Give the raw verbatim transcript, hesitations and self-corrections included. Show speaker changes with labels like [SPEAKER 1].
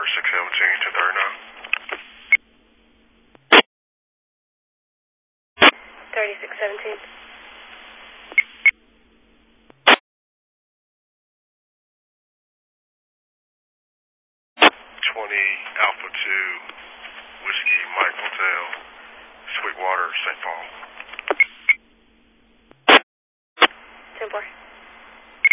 [SPEAKER 1] six seventeen to thirty-nine.
[SPEAKER 2] thirty-six seventeen.
[SPEAKER 1] twenty Alpha two, Whiskey Mike Hotel, Sweetwater, Saint Paul.
[SPEAKER 2] ten four.